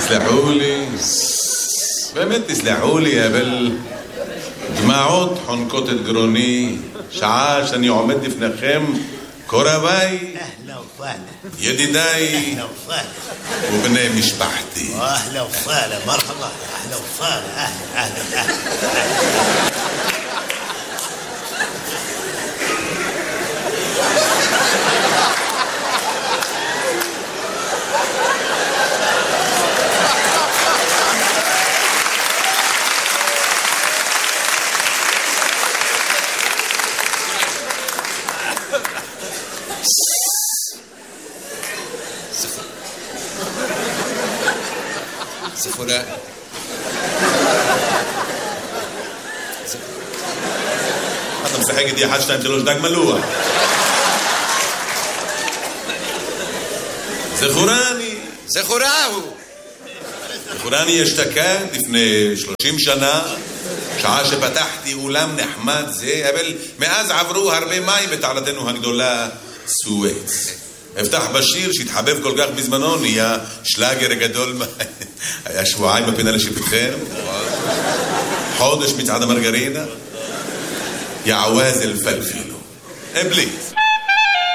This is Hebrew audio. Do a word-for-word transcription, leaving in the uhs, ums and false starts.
תסלחו לי, באמת תסלחו לי, אבל דמעות חונקות את גרוני, שעה שאני עומד לפניכם, קורביי, ידידיי ובני משפחתי. אהלה וסהלה, מרחבה, אהלה וסהלה, אהלה, אהלה. ספורה. אתה משחק איתי אחת, שתיים, שלוש, דג מלוח. זכורני. זכורהו. זכורני אשתקד לפני שלושים שנה, שעה שפתחתי אולם נחמד זה, אבל מאז עברו הרבה מים בתעלתנו הגדולה סואץ. הבטח בשיר שהתחבב כל כך בזמנו, נהיה שלאגר גדול. היה שבועיים בפינה לשיפתכם, חודש מצעד המרגרינה, יעווז אלפלפילו. בלי